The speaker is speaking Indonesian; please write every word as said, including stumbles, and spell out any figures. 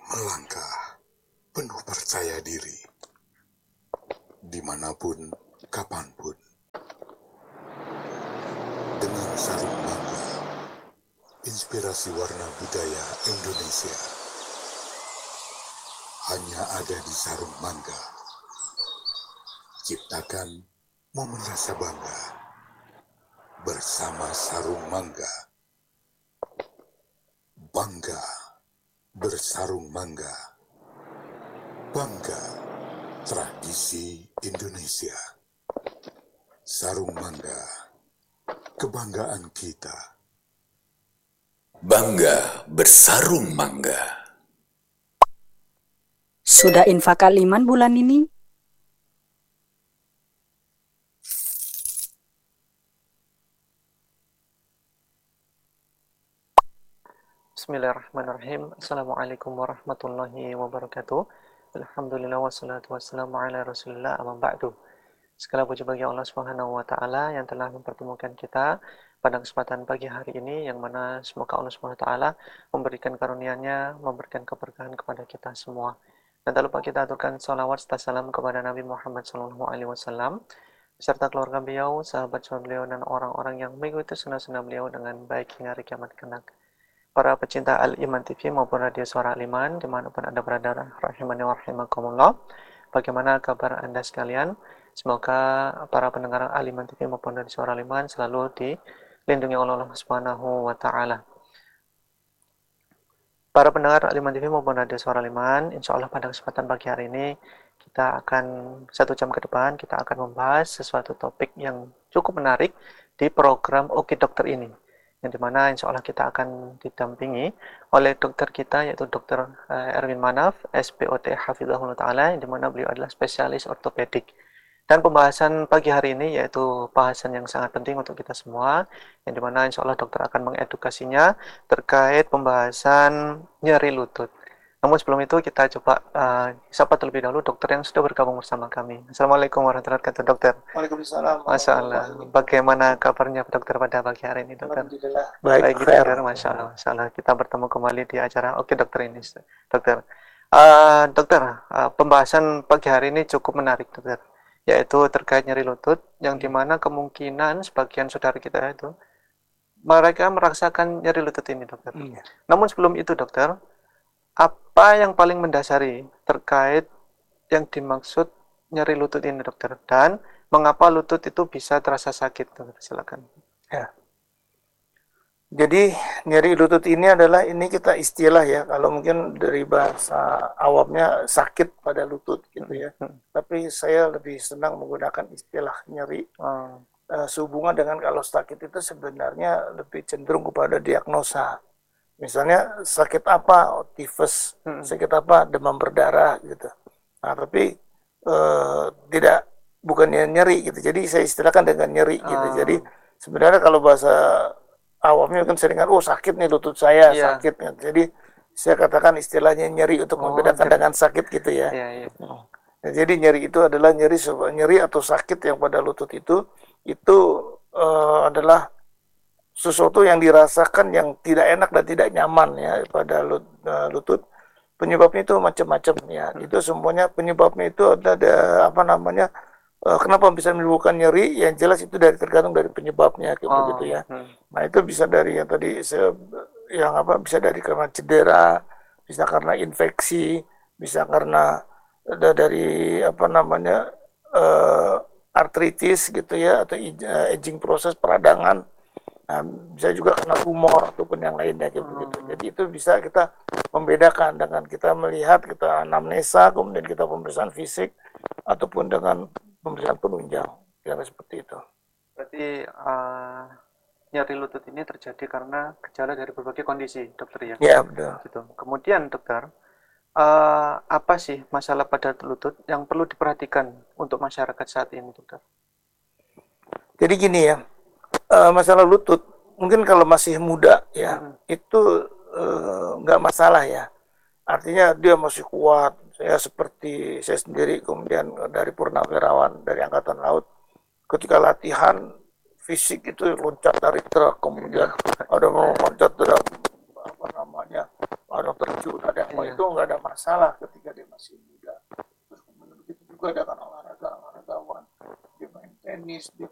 Melangkah penuh percaya diri, dimanapun, kapanpun. Dengan sarung mangga, inspirasi warna budaya Indonesia hanya ada di sarung mangga. Ciptakan momen rasa bangga bersama sarung mangga. Bangga bersarung mangga. Bangga tradisi Indonesia. Sarung mangga, kebanggaan kita. Bangga bersarung mangga. Sudah infak kaliman bulan ini? Bismillahirrahmanirrahim. Assalamualaikum warahmatullahi wabarakatuh. Alhamdulillah wassalatu wassalamu ala rasulillah amma ba'du. Segala puji bagi Allah Subhanahu wa taala yang telah mempertemukan kita pada kesempatan pagi hari ini, yang mana semoga Allah Subhanahu wa taala memberikan karunia-Nya, memberikan keberkahan kepada kita semua. Dan tak lupa kita aturkan salawat serta salam kepada Nabi Muhammad sallallahu alaihi wasallam beserta keluarga beliau, sahabat-sahabat beliau, dan orang-orang yang mengikuti sunnah-sunnah beliau dengan baik hingga hari kiamat kelak. Para pecinta Al-Iman T V maupun Radio Suara Al-Iman dimanapun Anda berada, rahimani wa rahimakumullah. Bagaimana kabar Anda sekalian? Semoga para pendengar Al-Iman T V maupun Radio Suara Al-Iman selalu dilindungi oleh Allah Subhanahu wa taala. Para pendengar Al-Iman T V maupun Radio Suara Al-Iman, insya Allah pada kesempatan pagi hari ini kita akan satu jam ke depan kita akan membahas sesuatu topik yang cukup menarik di program Oke Dokter ini, yang dimana insya Allah kita akan didampingi oleh dokter kita, yaitu dokter Erwin Manaf, S P O T Hafizahullah Ta'ala, yang dimana beliau adalah spesialis ortopedik. Dan pembahasan pagi hari ini yaitu bahasan yang sangat penting untuk kita semua, yang dimana insya Allah dokter akan mengedukasinya terkait pembahasan nyeri lutut. Namun sebelum itu kita coba uh, sapa terlebih dahulu dokter yang sudah bergabung bersama kami. Assalamualaikum warahmatullahi wabarakatuh, dokter. Waalaikumsalam. Masya Allah. Bagaimana kabarnya dokter pada pagi hari ini, dokter? Alhamdulillah. Baik, dokter. Masya Allah. Masya Allah. Kita bertemu kembali di acara Oke Dokter ini, dokter. Uh, dokter, uh, pembahasan pagi hari ini cukup menarik, dokter. Yaitu terkait nyeri lutut, yang dimana kemungkinan sebagian saudara kita itu mereka merasakan nyeri lutut ini, dokter. Hmm. Namun sebelum itu, dokter, apa yang paling mendasari terkait yang dimaksud nyeri lutut ini, dokter? Dan mengapa lutut itu bisa terasa sakit, dokter? Silakan. Ya. Jadi nyeri lutut ini adalah, ini kita istilah ya, kalau mungkin dari bahasa awamnya sakit pada lutut gitu ya. Hmm. Tapi saya lebih senang menggunakan istilah nyeri. Hmm. Uh, sehubungan dengan kalau sakit itu sebenarnya lebih cenderung kepada diagnosa. Misalnya sakit apa, tifus, hmm. sakit apa, demam berdarah gitu. Nah tapi uh, tidak, bukannya nyeri gitu. Jadi saya istilahkan dengan nyeri gitu. Hmm. Jadi sebenarnya kalau bahasa awamnya kan sering kan, oh sakit nih lutut saya, yeah. sakit. Jadi saya katakan istilahnya nyeri untuk oh, membedakan nyeri. Dengan sakit gitu ya. Yeah, yeah. Nah, jadi nyeri itu adalah nyeri nyeri atau sakit yang pada lutut itu itu uh, adalah sesuatu yang dirasakan yang tidak enak dan tidak nyaman ya pada lutut. Penyebabnya itu macam-macam ya. Hmm. Itu semuanya penyebabnya itu ada, ada apa namanya? Uh, kenapa bisa menimbulkan nyeri? Yang jelas itu dari tergantung dari penyebabnya kayak oh. begitu ya. Hmm. Nah, itu bisa dari yang tadi saya, yang apa bisa dari karena cedera, bisa karena infeksi, bisa karena ada dari apa namanya? Uh, artritis gitu ya, atau aging proses peradangan. Nah, bisa juga kena tumor ataupun yang lainnya gitu, hmm. gitu. Jadi itu bisa kita membedakan dengan kita melihat, kita anamnesa, kemudian kita pemeriksaan fisik ataupun dengan pemeriksaan penunjang, kira seperti itu. Berarti uh, nyeri lutut ini terjadi karena gejala dari berbagai kondisi, dokter ya? Iya, betul. Gitu. Kemudian dokter, uh, apa sih masalah pada lutut yang perlu diperhatikan untuk masyarakat saat ini, dokter? Jadi gini ya. Uh, masalah lutut mungkin kalau masih muda ya hmm. itu nggak uh, masalah ya, artinya dia masih kuat ya, seperti saya sendiri kemudian dari purnawirawan dari angkatan laut, ketika latihan fisik itu loncat dari truk, kemudian ada mau loncat dari apa namanya, ada terjun, ada yang semua ya. itu nggak ada masalah ketika dia masih muda. Terus kemudian begitu juga ada kan olahraga olahragawan, dia main tenis, dia